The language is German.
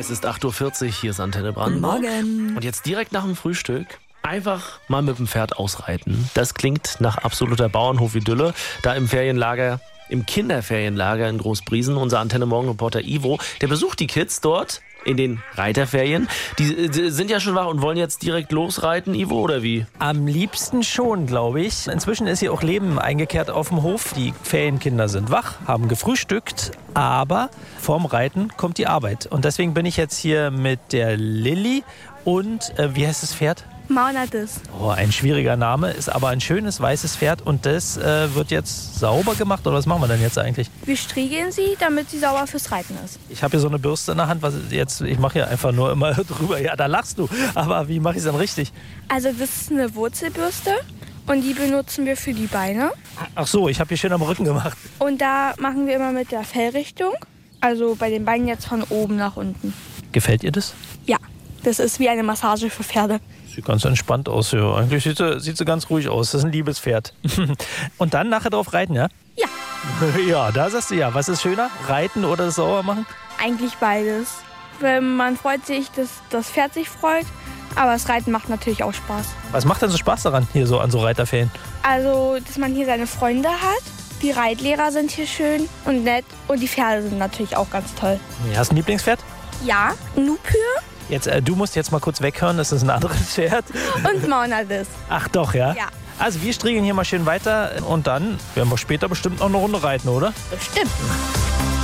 Es ist 8:40 Uhr, hier ist Antenne Brandenburg. Morgen. Und jetzt direkt nach dem Frühstück einfach mal mit dem Pferd ausreiten. Das klingt nach absoluter Bauernhof-Idylle. Da im Ferienlager, im Kinderferienlager in Großbriesen, unser Antenne Morgen-Reporter Ivo, der besucht die Kids dort in den Reiterferien. Die sind ja schon wach und wollen jetzt direkt losreiten, Ivo, oder wie? Am liebsten schon, glaube ich. Inzwischen ist hier auch Leben eingekehrt auf dem Hof. Die Ferienkinder sind wach, haben gefrühstückt, aber vorm Reiten kommt die Arbeit. Und deswegen bin ich jetzt hier mit der Lilly und, wie heißt das Pferd? Maunadis. Oh, ein schwieriger Name, ist aber ein schönes weißes Pferd und das wird jetzt sauber gemacht, oder was machen wir denn jetzt eigentlich? Wir striegeln sie, damit sie sauber fürs Reiten ist. Ich habe hier so eine Bürste in der Hand, ich mache hier einfach nur immer drüber. Ja, da lachst du, aber wie mache ich es denn richtig? Also das ist eine Wurzelbürste und die benutzen wir für die Beine. Ach so, ich habe hier schön am Rücken gemacht. Und da machen wir immer mit der Fellrichtung, also bei den Beinen jetzt von oben nach unten. Gefällt ihr das? Ja, das ist wie eine Massage für Pferde. Sieht ganz entspannt aus, ja. Eigentlich sieht sie ganz ruhig aus. Das ist ein liebes Pferd. Und dann nachher drauf reiten, ja? Ja. Ja, da sagst du ja. Was ist schöner? Reiten oder das sauber machen? Eigentlich beides. Wenn man freut sich, dass das Pferd sich freut, aber das Reiten macht natürlich auch Spaß. Was macht denn so Spaß daran, hier so an so Reiterferien? Also, dass man hier seine Freunde hat. Die Reitlehrer sind hier schön und nett und die Pferde sind natürlich auch ganz toll. Ja, hast du ein Lieblingspferd? Ja, Nupür Jetzt, du musst jetzt mal kurz weghören, das ist ein anderes Pferd. und Maunadis. Ach doch, ja? Ja. Also wir striegeln hier mal schön weiter und dann werden wir später bestimmt noch eine Runde reiten, oder? Bestimmt.